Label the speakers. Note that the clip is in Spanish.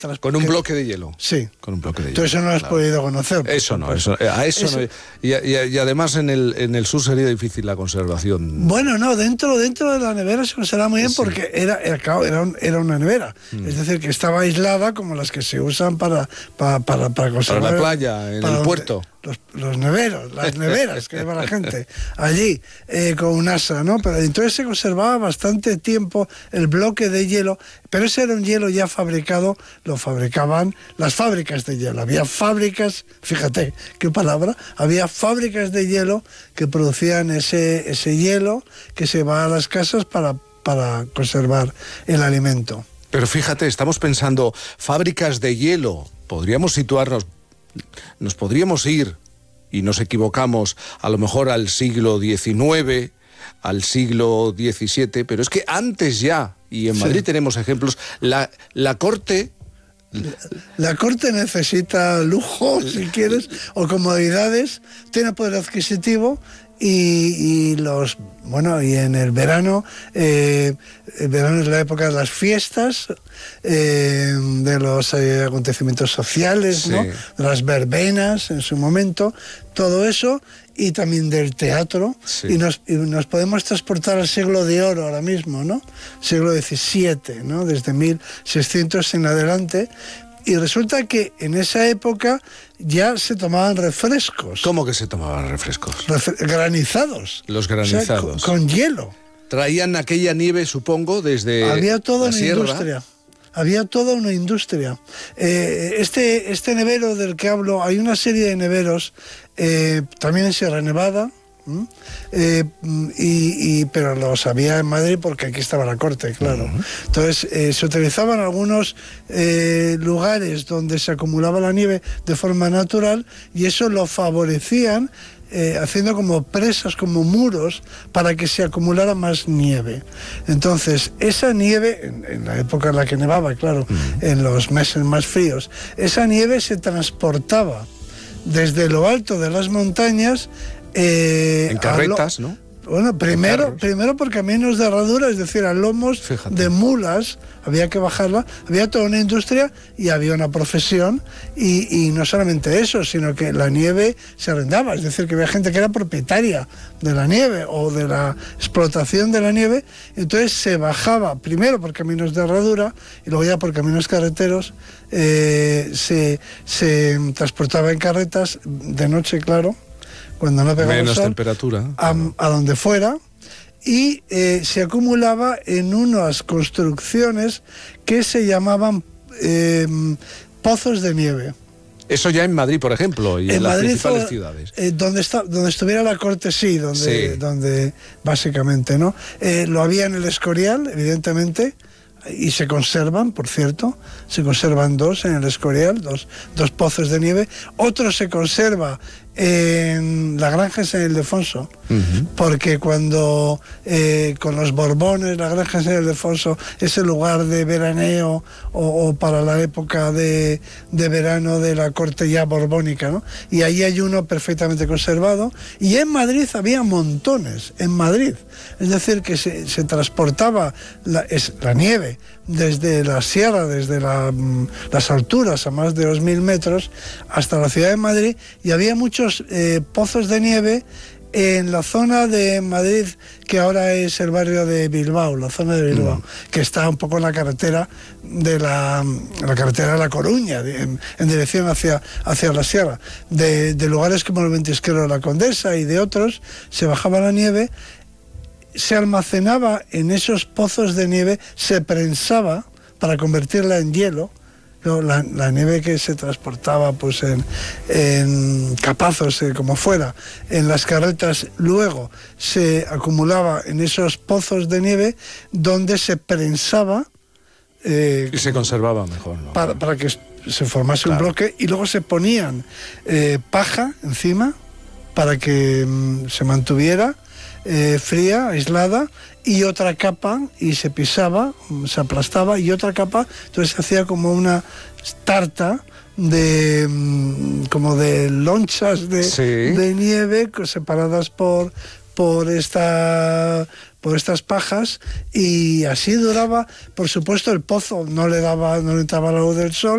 Speaker 1: Con un bloque de hielo.
Speaker 2: Sí.
Speaker 1: Con un bloque de hielo.
Speaker 2: Tú eso no lo has podido conocer.
Speaker 1: Eso no, a eso no. Y además en el sur sería difícil la conservación.
Speaker 2: Bueno, no, dentro de la nevera se conservaba muy bien, sí, porque era una nevera. Es decir, que estaba aislada como las que se usan para conservar.
Speaker 1: Para la playa, en el puerto.
Speaker 2: Los neveros, las neveras que lleva la gente allí con un asa, ¿no? Pero entonces se conservaba bastante tiempo el bloque de hielo, pero ese era un hielo ya fabricado, lo fabricaban las fábricas de hielo. Había fábricas, fíjate qué palabra, había fábricas de hielo que producían ese hielo que se va a las casas para conservar el alimento.
Speaker 1: Pero fíjate, estamos pensando, fábricas de hielo, podríamos situarnos. Nos podríamos ir, y nos equivocamos, a lo mejor al siglo XIX, al siglo XVII, pero es que antes ya, y en Madrid tenemos ejemplos, la corte...
Speaker 2: La corte necesita lujo, si quieres, o comodidades, tiene poder adquisitivo, y en el verano es la época de las fiestas, de los acontecimientos sociales, sí, ¿no? De las verbenas en su momento, todo eso, y también del teatro, sí. y nos podemos transportar al siglo de oro ahora mismo, ¿no? Siglo XVII, ¿no? Desde 1600 en adelante. Y resulta que en esa época ya se tomaban refrescos.
Speaker 1: ¿Cómo que se tomaban refrescos?
Speaker 2: Granizados.
Speaker 1: Los granizados.
Speaker 2: O sea, con hielo.
Speaker 1: Traían aquella nieve, supongo, desde
Speaker 2: Había toda
Speaker 1: la
Speaker 2: una
Speaker 1: sierra.
Speaker 2: Industria. Había toda una industria. Este nevero del que hablo, hay una serie de neveros, también en Sierra Nevada, pero los había en Madrid porque aquí estaba la corte, claro. Uh-huh. Entonces se utilizaban algunos lugares donde se acumulaba la nieve de forma natural, y eso lo favorecían haciendo como presas, como muros, para que se acumulara más nieve. Entonces, esa nieve, en la época en la que nevaba, claro, en los meses más fríos, esa nieve se transportaba desde lo alto de las montañas
Speaker 1: en carretas, ¿no?
Speaker 2: Bueno, primero por caminos de herradura, es decir, a lomos, fíjate, de mulas, había que bajarla, había toda una industria y había una profesión, y no solamente eso, sino que la nieve se arrendaba, es decir, que había gente que era propietaria de la nieve o de la explotación de la nieve. Entonces se bajaba primero por caminos de herradura y luego ya por caminos carreteros, se transportaba en carretas de noche, claro, cuando no pegaba
Speaker 1: menos
Speaker 2: el sol,
Speaker 1: temperatura,
Speaker 2: a donde fuera, y se acumulaba en unas construcciones que se llamaban pozos de nieve.
Speaker 1: Eso ya en Madrid, por ejemplo, y en las Madrid, principales ciudades.
Speaker 2: Donde estuviera la corte, sí, donde básicamente, ¿no? Lo había en el Escorial, evidentemente, y se conservan, por cierto, se conservan dos en el Escorial, dos pozos de nieve. Otro se conserva en la granja de San Ildefonso, porque cuando con los Borbones, la granja de San Ildefonso es el lugar de veraneo o para la época de verano de la corte ya borbónica, ¿no? Y ahí hay uno perfectamente conservado, y en Madrid había montones, en Madrid, es decir, que se transportaba la nieve desde la sierra, desde las alturas a más de 2.000 metros hasta la ciudad de Madrid, y había muchos pozos de nieve en la zona de Madrid que ahora es el barrio de Bilbao, la zona de Bilbao, que está un poco en la carretera de la carretera de La Coruña, en dirección hacia la sierra. De lugares como el Ventisquero de la Condesa y de otros, se bajaba la nieve, se almacenaba en esos pozos de nieve, se prensaba para convertirla en hielo. La nieve que se transportaba pues en capazos, como fuera, en las carretas, luego se acumulaba en esos pozos de nieve donde se prensaba
Speaker 1: y se conservaba mejor, ¿no?
Speaker 2: Para que se formase un bloque, y luego se ponían paja encima para que se mantuviera fría, aislada, y otra capa, y se pisaba, se aplastaba, y otra capa, entonces se hacía como una tarta como de lonchas de nieve separadas por estas pajas, y así duraba. Por supuesto, el pozo no le entraba la luz del sol,